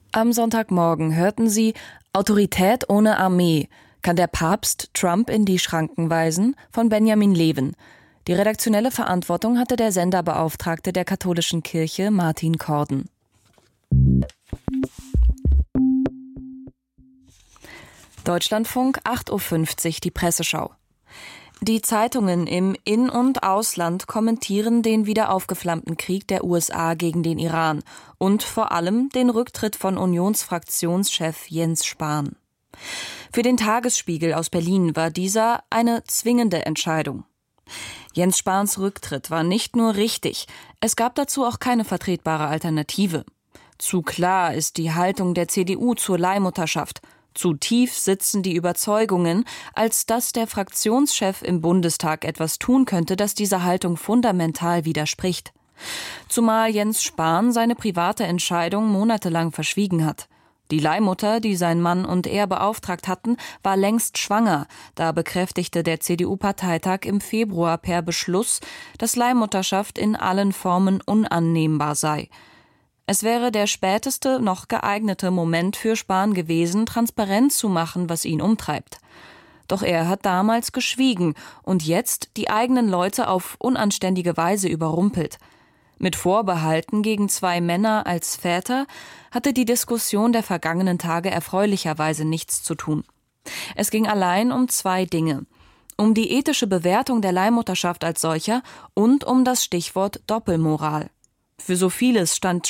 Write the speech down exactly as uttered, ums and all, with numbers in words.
Am Sonntagmorgen hörten Sie Autorität ohne Armee. Kann der Papst Trump in die Schranken weisen? Von Benjamin Levin. Die redaktionelle Verantwortung hatte der Senderbeauftragte der katholischen Kirche Martin Korden. Deutschlandfunk, acht Uhr fünfzig, die Presseschau. Die Zeitungen im In- und Ausland kommentieren den wieder aufgeflammten Krieg der U S A gegen den Iran und vor allem den Rücktritt von Unionsfraktionschef Jens Spahn. Für den Tagesspiegel aus Berlin war dieser eine zwingende Entscheidung. Jens Spahns Rücktritt war nicht nur richtig, es gab dazu auch keine vertretbare Alternative. Zu klar ist die Haltung der C D U zur Leihmutterschaft. Zu tief sitzen die Überzeugungen, als dass der Fraktionschef im Bundestag etwas tun könnte, das dieser Haltung fundamental widerspricht. Zumal Jens Spahn seine private Entscheidung monatelang verschwiegen hat. Die Leihmutter, die sein Mann und er beauftragt hatten, war längst schwanger. Da bekräftigte der C D U-Parteitag im Februar per Beschluss, dass Leihmutterschaft in allen Formen unannehmbar sei. Es wäre der späteste noch geeignete Moment für Spahn gewesen, transparent zu machen, was ihn umtreibt. Doch er hat damals geschwiegen und jetzt die eigenen Leute auf unanständige Weise überrumpelt. Mit Vorbehalten gegen zwei Männer als Väter hatte die Diskussion der vergangenen Tage erfreulicherweise nichts zu tun. Es ging allein um zwei Dinge: um die ethische Bewertung der Leihmutterschaft als solcher und um das Stichwort Doppelmoral. Für so vieles stand